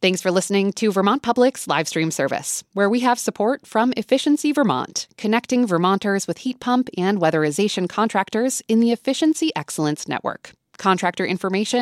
Thanks for listening to Vermont Public's live stream service, where we have support from Efficiency Vermont, connecting Vermonters with heat pump and weatherization contractors in the Efficiency Excellence Network. Contractor information